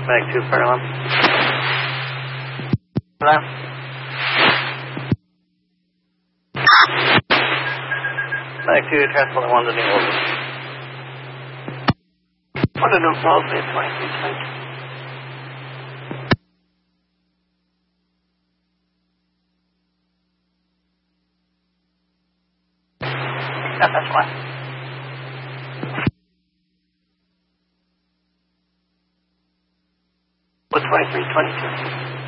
Mag 2 Fairlawn. Hello? Mag 2, transport 1 to New Orleans. 1 to New Orleans, 2320. Yeah, that's fine. With 2322.